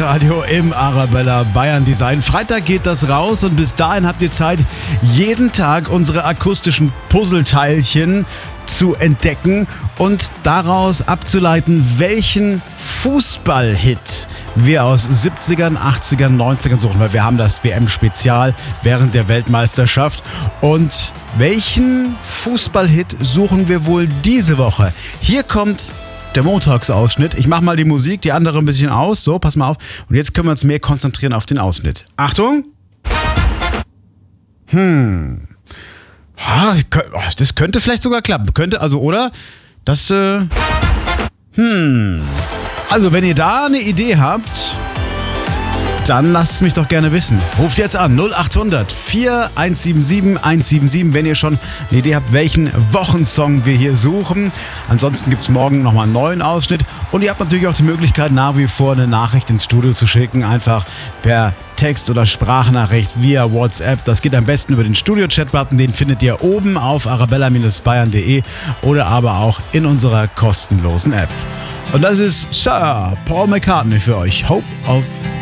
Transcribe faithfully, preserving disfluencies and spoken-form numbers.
Hitradio im Arabella Bayern Design. Freitag geht das raus und bis dahin habt ihr Zeit, jeden Tag unsere akustischen Puzzleteilchen zu entdecken und daraus abzuleiten, welchen Fußballhit wir aus siebzigern, achtzigern, neunzigern suchen, weil wir haben das W M-Spezial während der Weltmeisterschaft. Und welchen Fußballhit suchen wir wohl diese Woche? Hier kommt der Montagsausschnitt. Ich mache mal die Musik, die andere ein bisschen aus. So, pass mal auf. Und jetzt können wir uns mehr konzentrieren auf den Ausschnitt. Achtung! Hm. Das könnte vielleicht sogar klappen. Könnte, also, oder? Das, äh... Hm. Also, wenn ihr da eine Idee habt, dann lasst es mich doch gerne wissen. Ruft jetzt an null acht hundert, vier eins sieben sieben, eins sieben sieben, wenn ihr schon eine Idee habt, welchen Wochensong wir hier suchen. Ansonsten gibt es morgen nochmal einen neuen Ausschnitt. Und ihr habt natürlich auch die Möglichkeit, nach wie vor eine Nachricht ins Studio zu schicken. Einfach per Text- oder Sprachnachricht via WhatsApp. Das geht am besten über den Studio-Chat-Button. Den findet ihr oben auf arabella Bayern punkt de oder aber auch in unserer kostenlosen App. Und das ist Sir Paul McCartney für euch. Hope of